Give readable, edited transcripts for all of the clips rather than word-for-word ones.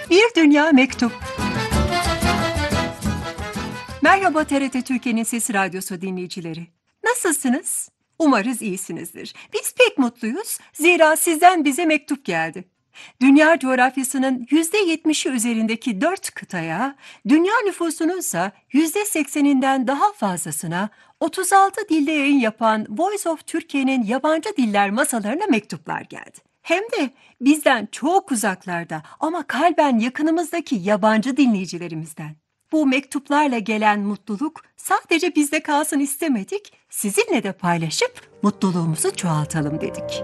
Bir Dünya Mektup. Merhaba TRT Türkiye'nin Sesi Radyosu dinleyicileri. Nasılsınız? Umarız iyisinizdir. Biz pek mutluyuz. Zira sizden bize mektup geldi. Dünya coğrafyasının %70'i üzerindeki 4 kıtaya, dünya nüfusunun ise %80'inden daha fazlasına 36 dilde yayın yapan Voice of Türkiye'nin yabancı diller masalarına mektuplar geldi. Hem de bizden çok uzaklarda ama kalben yakınımızdaki yabancı dinleyicilerimizden. Bu mektuplarla gelen mutluluk sadece bizde kalsın istemedik, sizinle de paylaşıp mutluluğumuzu çoğaltalım dedik.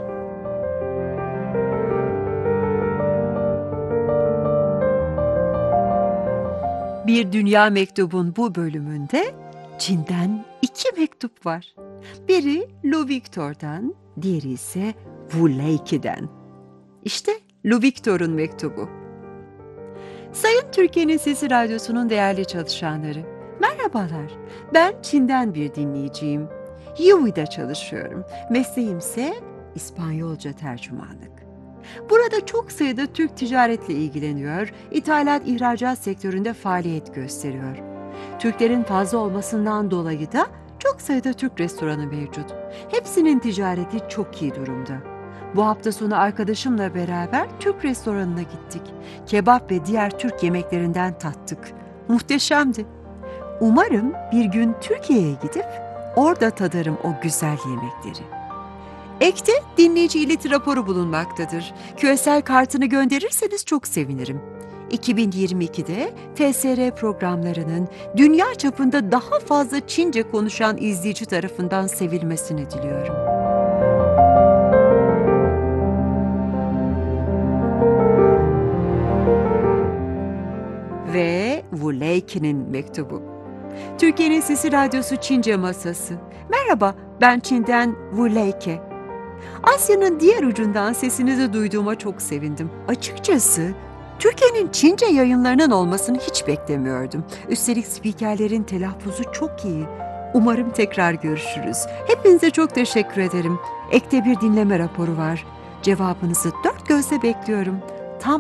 Bir Dünya Mektub'un bu bölümünde Çin'den 2 mektup var. Biri Lu Victor'dan, diğeri ise Wu Leiqi'den. İşte Lu Victor'un mektubu. Sayın Türkiye'nin Sesi Radyosu'nun değerli çalışanları, merhabalar. Ben Çin'den bir dinleyiciyim. Yivui'de çalışıyorum. Mesleğim ise İspanyolca tercümanlık. Burada çok sayıda Türk ticaretle ilgileniyor, ithalat-ihracat sektöründe faaliyet gösteriyor. Türklerin fazla olmasından dolayı da çok sayıda Türk restoranı mevcut. Hepsinin ticareti çok iyi durumda. Bu hafta sonu arkadaşımla beraber Türk restoranına gittik. Kebap ve diğer Türk yemeklerinden tattık. Muhteşemdi. Umarım bir gün Türkiye'ye gidip orada tadarım o güzel yemekleri. Ekte dinleyici ileti raporu bulunmaktadır. QSL kartını gönderirseniz çok sevinirim. 2022'de TSR programlarının dünya çapında daha fazla Çince konuşan izleyici tarafından sevilmesini diliyorum. Ve Wu Leiqi'nin mektubu. Türkiye'nin Sesi Radyosu Çince Masası. Merhaba, ben Çin'den Wu Leiqi. Asya'nın diğer ucundan sesinizi duyduğuma çok sevindim. Açıkçası Türkiye'nin Çince yayınlarının olmasını hiç beklemiyordum. Üstelik spikerlerin telaffuzu çok iyi. Umarım tekrar görüşürüz. Hepinize çok teşekkür ederim. Ekte bir dinleme raporu var. Cevabınızı dört gözle bekliyorum.